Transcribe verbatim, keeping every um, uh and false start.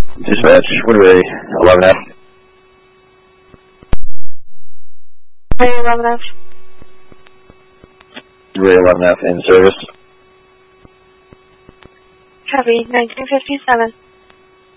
Dispatch, Woodway, eleven F. Woodway, eleven F. Woodway, eleven F in service. Copy, nineteen fifty-seven.